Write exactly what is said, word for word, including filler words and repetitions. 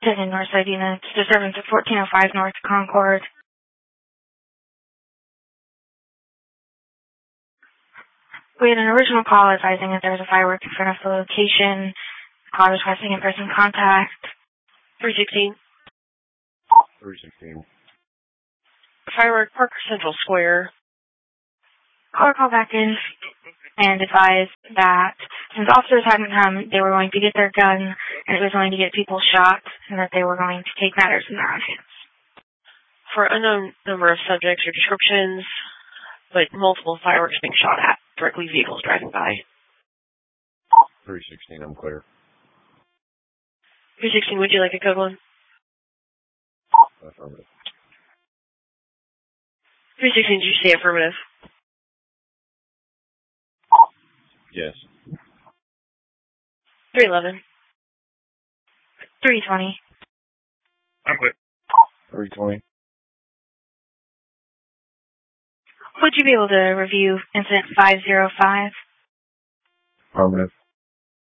ten Northside units, disturbance at fourteen oh five North Concord. We had an original call advising that there was a firework in front of the location. Call requesting in-person contact. three sixteen. three sixteen. Firework, Parker Central Square. Caller called back in and advised that since officers hadn't come, they were going to get their gun and it was going to get people shot and that they were going to take matters in their own hands. For unknown number of subjects or descriptions, but multiple fireworks being shot at. Directly vehicles driving by. three sixteen, I'm clear. three sixteen, would you like a code one? Affirmative. three sixteen, did you say affirmative? Yes. three eleven. three twenty. I'm clear. three twenty. Would you be able to review incident five oh five? Affirmative.